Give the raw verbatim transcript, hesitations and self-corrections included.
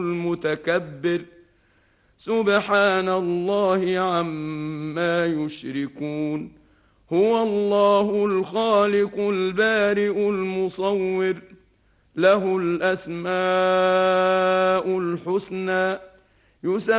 المتكبر سبحان الله عما يشركون هو الله الخالق البارئ المصور له الأسماء الحسنى يسبح